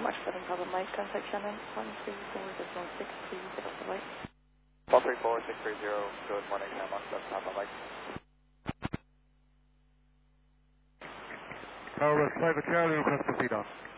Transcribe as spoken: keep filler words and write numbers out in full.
Mark seven, Papa Mike, contact Shannon, one three four zero six, please get off the light. one three four six three zero, good morning, Shannon, Mark seven, Papa Mike. Tower West, Private Charlie, request to proceed on.